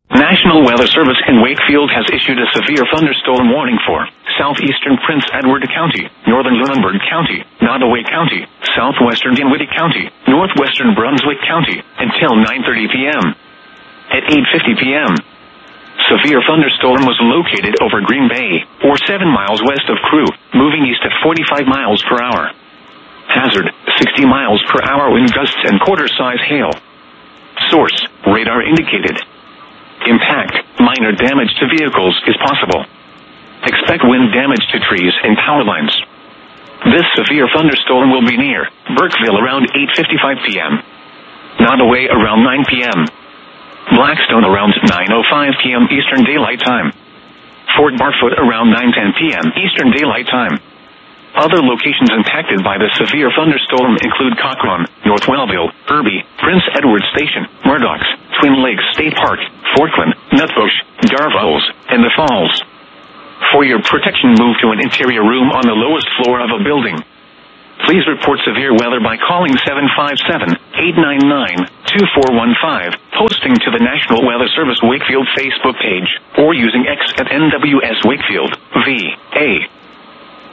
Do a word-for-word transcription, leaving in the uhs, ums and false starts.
National Weather Service in Wakefield has issued a severe thunderstorm warning for southeastern Prince Edward County, northern Lunenburg County, Nottoway County, southwestern Dinwiddie County, northwestern Brunswick County, until nine thirty p.m. At eight fifty p.m., severe thunderstorm was located over Green Bay, or seven miles west of Crew, moving east at forty-five miles per hour. Hazard, sixty miles per hour wind gusts and quarter-size hail. Source, radar indicated. Impact, minor damage to vehicles is possible. Expect wind damage to trees and power lines. This severe thunderstorm will be near Burkeville around eight fifty-five p.m. Nottoway around nine p.m. Blackstone around nine oh five p.m. Eastern Daylight Time. Fort Barfoot around nine ten p.m. Eastern Daylight Time. Other locations impacted by the severe thunderstorm include Cochran, North Wellville, Irby, Prince Edward Station, Murdoch's, Twin Lakes State Park, Forkland, Nutbush, Darvaux, and the Falls. For your protection, move to an interior room on the lowest floor of a building. Please report severe weather by calling seven five seven, eight nine nine, two four one five, posting to the National Weather Service Wakefield Facebook page, or using X at N W S Wakefield, V A